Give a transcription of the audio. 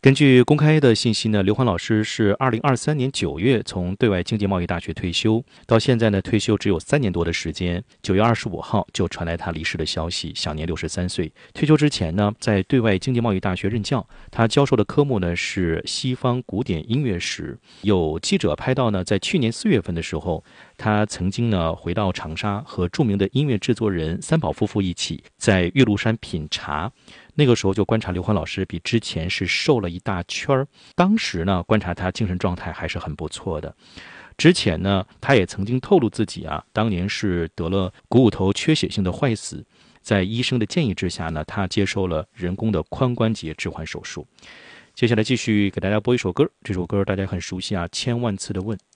根据公开的信息呢，刘欢老师是2023年9月从对外经济贸易大学退休，到现在呢退休只有3年多的时间。9月25号就传来他离世的消息，享年63岁。退休之前呢，在对外经济贸易大学任教，他教授的科目呢是西方古典音乐史。有记者拍到呢，在去年4月份的时候，他曾经呢回到长沙，和著名的音乐制作人三宝夫妇一起在岳麓山品茶。那个时候就观察刘欢老师比之前是瘦了一大圈儿，当时呢观察他精神状态还是很不错的。之前呢他也曾经透露自己当年是得了股骨头缺血性的坏死，在医生的建议之下呢，他接受了人工的髋关节置换手术。接下来继续给大家播一首歌，这首歌大家很熟悉千万次的问。